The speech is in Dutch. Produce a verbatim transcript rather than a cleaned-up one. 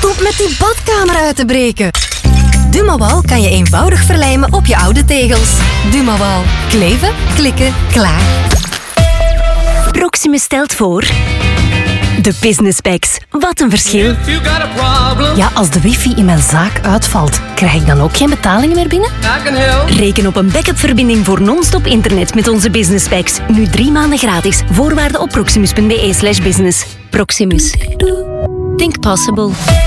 Stop met die badkamer uit te breken. Dumawal kan je eenvoudig verlijmen op je oude tegels. Dumawal. Kleven, klikken, klaar. Proximus stelt voor... De Business Packs. Wat een verschil. Ja, als de wifi in mijn zaak uitvalt, krijg ik dan ook geen betalingen meer binnen? Reken op een backup-verbinding voor non-stop internet met onze Business Packs. Nu drie maanden gratis. Voorwaarden op proximus punt be slash business. Proximus. Think possible.